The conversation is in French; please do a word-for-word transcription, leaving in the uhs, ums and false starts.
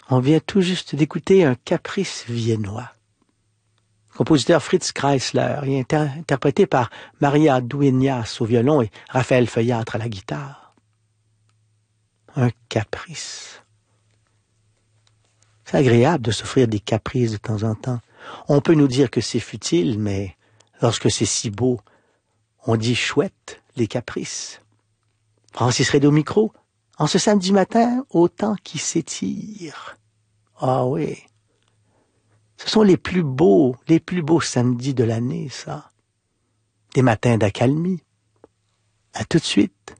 On vient tout juste d'écouter un caprice viennois. Compositeur Fritz Kreisler, et inter- interprété par Maria Dueñas au violon et Raphaël Feuillâtre à la guitare. Un caprice. C'est agréable de s'offrir des caprices de temps en temps. On peut nous dire que c'est futile, mais lorsque c'est si beau, on dit chouette les caprices. Francis Reynaud au micro, en ce samedi matin, au temps qui s'étire. Ah oui. Ce sont les plus beaux, les plus beaux samedis de l'année, ça. Des matins d'accalmie. À tout de suite.